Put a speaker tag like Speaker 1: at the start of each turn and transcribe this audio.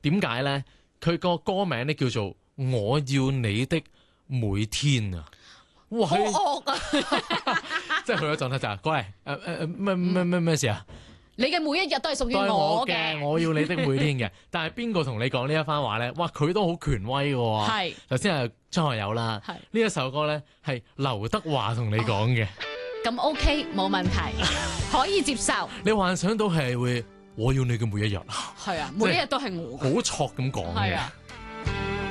Speaker 1: 點解咧？佢個歌名咧叫做《我要你的每天》啊！哇，
Speaker 2: 好惡啊！
Speaker 1: 即係佢嘅狀態就係，喂，咩事啊？
Speaker 2: 你嘅每一日都係屬於
Speaker 1: 都係
Speaker 2: 我嘅
Speaker 1: 嘅，。我要你的每天嘅。但係邊個同你講呢一番話咧？哇，佢都好權威嘅喎。
Speaker 2: 係
Speaker 1: 頭先係張學友啦，
Speaker 2: 係
Speaker 1: 呢一首歌咧係劉德華同你講嘅。
Speaker 2: 咁 OK，冇問題，可以接受。
Speaker 1: 你幻想到係會我要你嘅每一日，
Speaker 2: 係啊，每一日都係我嘅。
Speaker 1: 好挫咁講嘅
Speaker 2: 係啊。